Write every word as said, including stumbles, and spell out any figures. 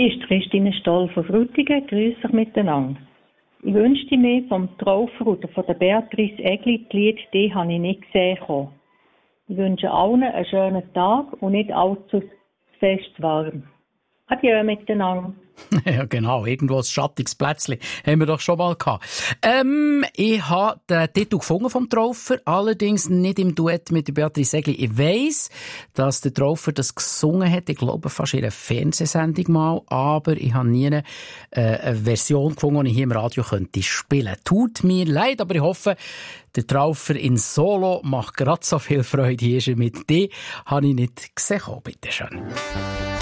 Hier ist Christine Stoll von Frutigen. Grüß euch miteinander. Ich wünschte mir vom Traufer oder von der Beatrice Egli, die Lied, die habe ich nicht gesehen. Ich wünsche allen einen schönen Tag und nicht allzu fest warm. Adieu miteinander. Ja, genau. Irgendwo ein schattiges Plätzchen haben wir doch schon mal gehabt. Ähm, ich habe den Titel gefunden vom Traufer, allerdings nicht im Duett mit der Beatrice Egli. Ich weiss, dass der Traufer das gesungen hat, ich glaube fast in einer Fernsehsendung mal, aber ich habe nie eine, äh, eine Version gefunden, die ich hier im Radio könnte spielen. Tut mir leid, aber ich hoffe, der Traufer in Solo macht gerade so viel Freude. Hier ist er mit dir. Habe ich nicht gesehen. Bitte schön.